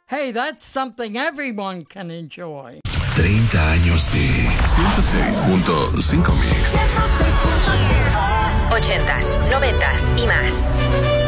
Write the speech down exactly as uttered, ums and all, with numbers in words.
hey, that's something everyone can enjoy. treinta años de ciento seis punto cinco Mix. Ochentas, noventas y más.